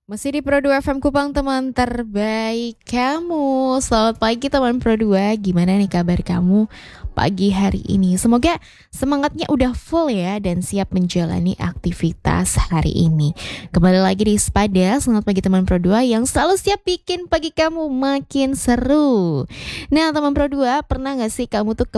Masih di Pro 2 FM Kupang, teman terbaik kamu. Selamat pagi teman Pro 2. Gimana nih kabar kamu pagi hari ini? Semoga semangatnya udah full ya dan siap menjalani aktivitas hari ini. Kembali lagi di Spada. Selamat pagi teman Pro 2 yang selalu siap bikin pagi kamu makin seru. Nah teman Pro 2, pernah gak sih kamu tuh